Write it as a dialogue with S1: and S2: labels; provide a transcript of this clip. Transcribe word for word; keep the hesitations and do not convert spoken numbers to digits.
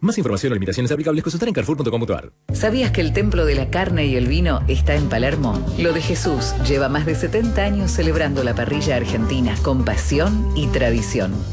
S1: Más información o limitaciones aplicables consultar en carrefour punto com punto a r.
S2: ¿Sabías que el templo de la carne y el vino está en Palermo? Lo de Jesús lleva más de setenta años celebrando la parrilla argentina con pasión y tradición.